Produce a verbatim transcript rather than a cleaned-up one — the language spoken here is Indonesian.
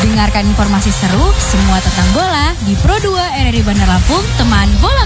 Dengarkan informasi seru semua tentang bola di Pro dua R R I Bandar Lampung, teman bola